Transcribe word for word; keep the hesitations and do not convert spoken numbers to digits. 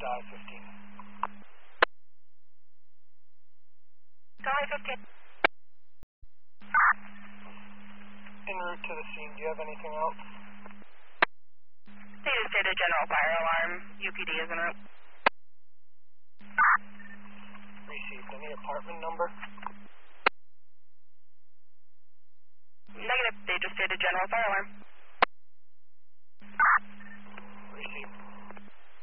I fifteen. I fifteen. En route to the scene, do you have anything else? They just did a general fire alarm. U P D is en route. Received. Any apartment number? Negative. They just did a general fire alarm.